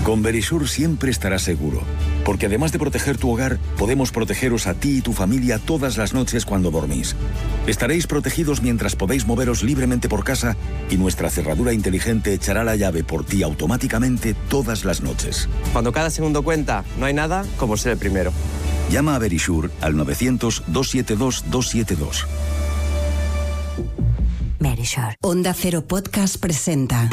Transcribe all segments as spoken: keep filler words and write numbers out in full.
Con Verisure siempre estarás seguro, porque además de proteger tu hogar, podemos protegeros a ti y tu familia todas las noches cuando dormís. Estaréis protegidos mientras podéis moveros libremente por casa y nuestra cerradura inteligente echará la llave por ti automáticamente todas las noches. Cuando cada segundo cuenta, no hay nada como ser el primero. Llama a Verisure al novecientos, doscientos setenta y dos, doscientos setenta y dos. Verisure. Onda Cero Podcast presenta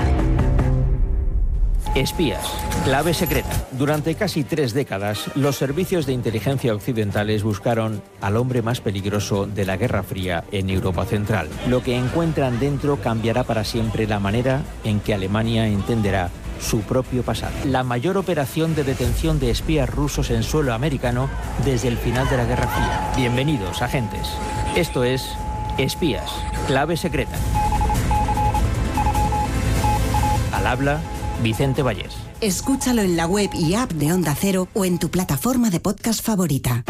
Espías. Clave secreta. Durante casi tres décadas, los servicios de inteligencia occidentales buscaron al hombre más peligroso de la Guerra Fría en Europa Central. Lo que encuentran dentro cambiará para siempre la manera en que Alemania entenderá su propio pasado. La mayor operación de detención de espías rusos en suelo americano desde el final de la Guerra Fría. Bienvenidos, agentes. Esto es Espías. Clave secreta. Al habla Vicente Vallés. Escúchalo en la web y app de Onda Cero o en tu plataforma de podcast favorita.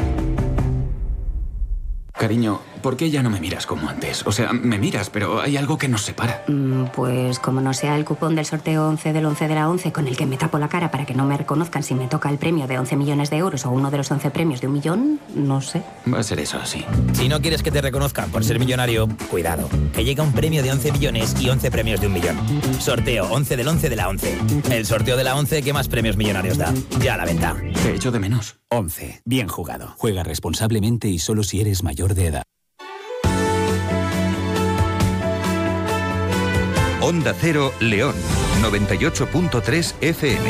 Cariño, ¿por qué ya no me miras como antes? O sea, me miras, pero hay algo que nos separa. Mm, pues como no sea el cupón del sorteo once del once de la once con el que me tapo la cara para que no me reconozcan si me toca el premio de once millones de euros o uno de los once premios de un millón, no sé. Va a ser eso, sí. Si no quieres que te reconozcan por ser millonario, cuidado, que llega un premio de once millones y once premios de un millón. Sorteo once del once de la once. El sorteo de la once que más premios millonarios da. Ya a la venta. Te echo de menos. once. Bien jugado. Juega responsablemente y solo si eres mayor de edad. Onda Cero León, noventa y ocho punto tres F M.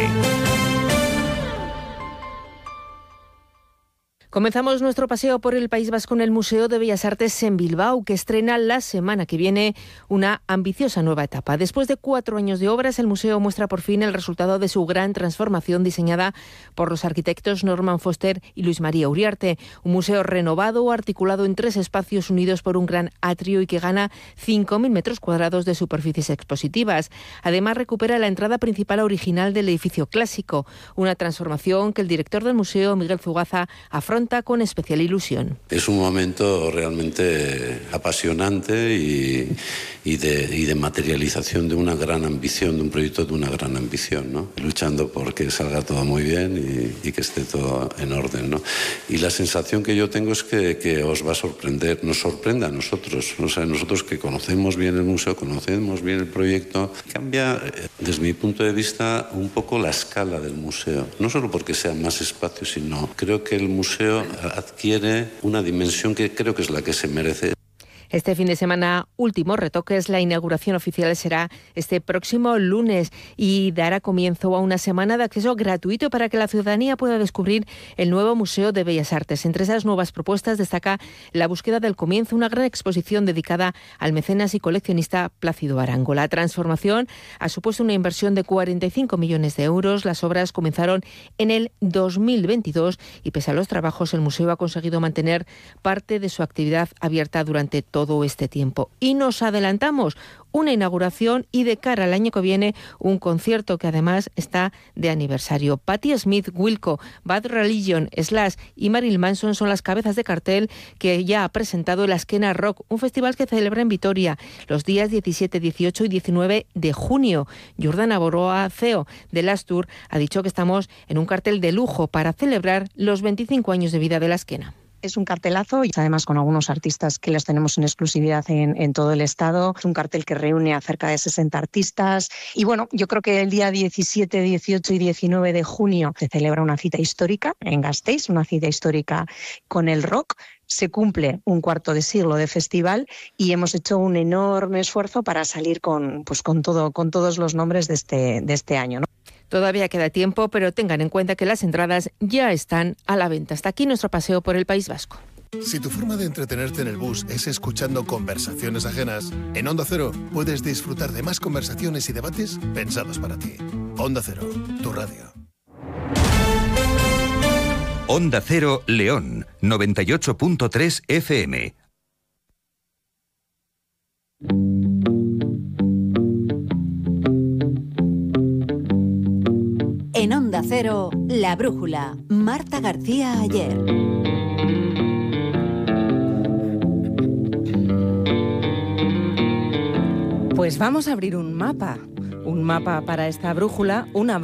Comenzamos nuestro paseo por el País Vasco en el Museo de Bellas Artes en Bilbao, que estrena la semana que viene una ambiciosa nueva etapa. Después de cuatro años de obras, el museo muestra por fin el resultado de su gran transformación diseñada por los arquitectos Norman Foster y Luis María Uriarte. Un museo renovado, articulado en tres espacios unidos por un gran atrio y que gana cinco mil metros cuadrados de superficies expositivas. Además, recupera la entrada principal original del edificio clásico, una transformación que el director del museo, Miguel Zugaza, afronta con especial ilusión. Es un momento realmente apasionante y, y, de, y de materialización de una gran ambición, de un proyecto de una gran ambición, ¿no? Luchando por que salga todo muy bien y, y que esté todo en orden, ¿no? Y la sensación que yo tengo es que, que os va a sorprender, nos sorprende a nosotros, o sea, nosotros que conocemos bien el museo, conocemos bien el proyecto, cambia, desde mi punto de vista, un poco la escala del museo. No solo porque sea más espacio, sino creo que el museo adquiere una dimensión que creo que es la que se merece. Este fin de semana, últimos retoques. La inauguración oficial será este próximo lunes y dará comienzo a una semana de acceso gratuito para que la ciudadanía pueda descubrir el nuevo Museo de Bellas Artes. Entre esas nuevas propuestas destaca la búsqueda del comienzo, una gran exposición dedicada al mecenas y coleccionista Plácido Arango. La transformación ha supuesto una inversión de cuarenta y cinco millones de euros. Las obras comenzaron en el dos mil veintidós y pese a los trabajos, el museo ha conseguido mantener parte de su actividad abierta durante todo todo este tiempo. Y nos adelantamos una inauguración y de cara al año que viene un concierto que además está de aniversario. Patti Smith, Wilco, Bad Religion, Slash y Marilyn Manson son las cabezas de cartel que ya ha presentado el Azkena Rock, un festival que celebra en Vitoria los días diecisiete, dieciocho y diecinueve de junio. Jordana Boroa, C E O de Lastur, ha dicho que estamos en un cartel de lujo para celebrar los veinticinco años de vida de la Azkena. Es un cartelazo y además con algunos artistas que los tenemos en exclusividad en, en todo el estado. Es un cartel que reúne a cerca de sesenta artistas. Y bueno, yo creo que el día diecisiete, dieciocho y diecinueve de junio se celebra una cita histórica en Gasteiz, una cita histórica con el rock. Se cumple un cuarto de siglo de festival y hemos hecho un enorme esfuerzo para salir con, pues con, todo, con todos los nombres de este, de este año, ¿no? Todavía queda tiempo, pero tengan en cuenta que las entradas ya están a la venta. Hasta aquí nuestro paseo por el País Vasco. Si tu forma de entretenerte en el bus es escuchando conversaciones ajenas, en Onda Cero puedes disfrutar de más conversaciones y debates pensados para ti. Onda Cero, tu radio. Onda Cero León, noventa y ocho punto tres F M. En Onda Cero, La Brújula, Marta García Ayer. Pues vamos a abrir un mapa, un mapa para esta brújula, una